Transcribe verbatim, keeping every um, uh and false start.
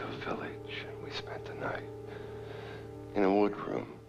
a village, and we spent the night in a wood room.